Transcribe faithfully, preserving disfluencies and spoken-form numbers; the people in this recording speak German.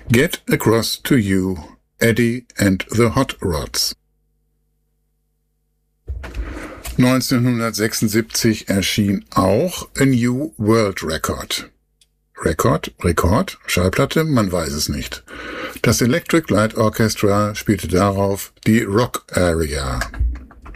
Get Across to You, Eddie and the Hot Rods. neunzehnhundertsechsundsiebzig erschien auch A New World Record. Record, Rekord, Schallplatte, man weiß es nicht. Das Electric Light Orchestra spielte darauf die Rock Aria.